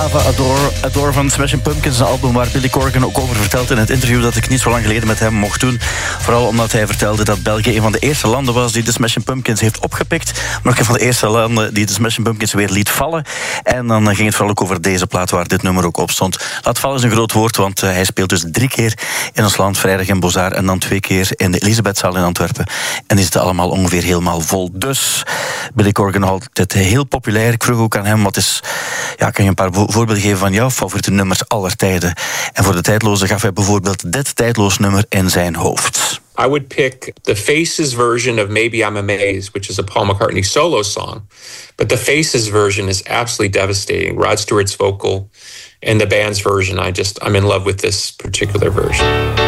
Ava Adore van Smashing Pumpkins. Een album waar Billy Corgan ook over vertelt in het interview dat ik niet zo lang geleden met hem mocht doen. Vooral omdat hij vertelde dat België een van de eerste landen was die de Smashing Pumpkins heeft opgepikt. Maar ook een van de eerste landen die de Smashing Pumpkins weer liet vallen. En dan ging het vooral ook over deze plaat waar dit nummer ook op stond. Laat vallen is een groot woord, want hij speelt dus 3 keer in ons land. Vrijdag in Bozar en dan 2 keer in de Elisabethzaal in Antwerpen. En die zitten allemaal ongeveer helemaal vol. Dus Billy Corgan nog altijd heel populair. Ik vroeg ook aan hem, kan je een paar voorbeelden geven van jouw favoriete nummers aller tijden? En voor de tijdloze gaf hij bijvoorbeeld dit tijdloos nummer in zijn hoofd. I would pick the Faces version of Maybe I'm Amazed, which is a Paul McCartney solo song. But the Faces version is absolutely devastating. Rod Stewart's vocal and the band's version, I'm in love with this particular version.